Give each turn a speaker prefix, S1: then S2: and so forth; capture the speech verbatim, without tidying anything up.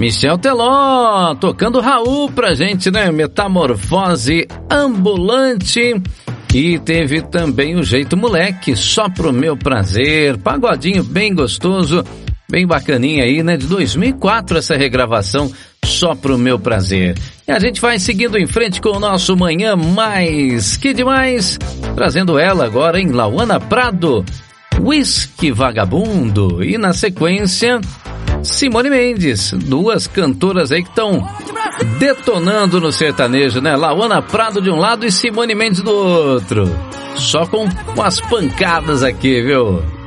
S1: Michel Teló, tocando Raul pra gente, né? Metamorfose Ambulante. E teve também o Jeito Moleque, Só Pro Meu Prazer, pagodinho bem gostoso, bem bacaninha aí, né? De dois mil e quatro essa regravação, Só Pro Meu Prazer. E a gente vai seguindo em frente com o nosso Manhã Mais Que Demais, trazendo ela agora em Lauana Prado, Whisky Vagabundo. E na sequência, Simone Mendes, duas cantoras aí que estão detonando no sertanejo, né? Lauana Prado de um lado e Simone Mendes do outro. Só com, com as pancadas aqui, viu?